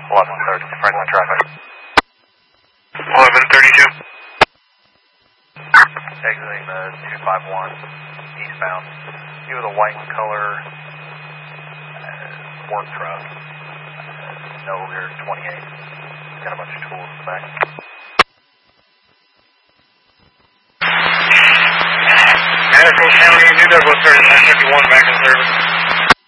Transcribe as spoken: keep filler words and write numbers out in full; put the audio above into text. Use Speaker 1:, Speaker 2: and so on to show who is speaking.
Speaker 1: eleven thirty, friendly traffic.
Speaker 2: eleven thirty-two.
Speaker 1: Exiting the two five one eastbound. You with a white color uh, work truck. Uh, no rear twenty-eight. Got a bunch of tools in the back.
Speaker 2: Medical County, New Douglas thirty-nine fifty-one back in service.